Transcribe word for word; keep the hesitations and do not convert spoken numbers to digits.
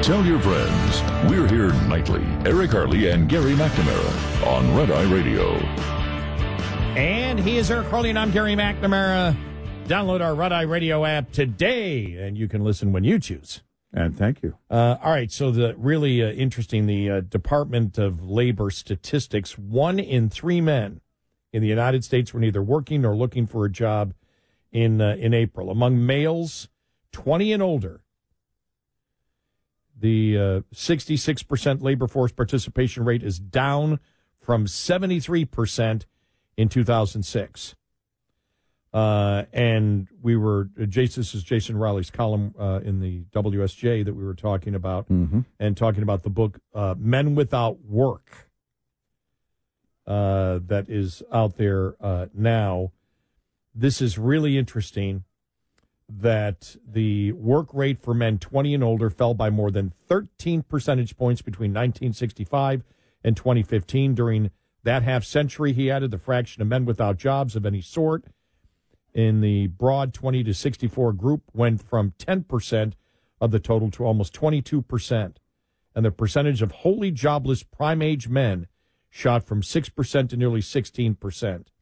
Tell your friends. We're here nightly. Eric Harley and Gary McNamara on Red Eye Radio. And he is Eric Harley, and I'm Gary McNamara. Download our Red Eye Radio app today, and you can listen when you choose. And thank you. Uh, all right, so the really uh, interesting, the uh, Department of Labor statistics, one in three men in the United States were neither working nor looking for a job in uh, in April. Among males twenty and older, the uh, sixty-six percent labor force participation rate is down from seventy-three percent in two thousand six. Uh, and we were, uh, Jason, this is Jason Riley's column uh, in the W S J that we were talking about, mm-hmm. and talking about the book uh, Men Without Work uh, that is out there uh, now. This is really interesting that the work rate for men twenty and older fell by more than thirteen percentage points between nineteen sixty-five and twenty fifteen. During that half century, he added, the fraction of men without jobs of any sort in the broad twenty to sixty-four group went from ten percent of the total to almost twenty-two percent. And the percentage of wholly jobless prime-age men shot from six percent to nearly sixteen percent.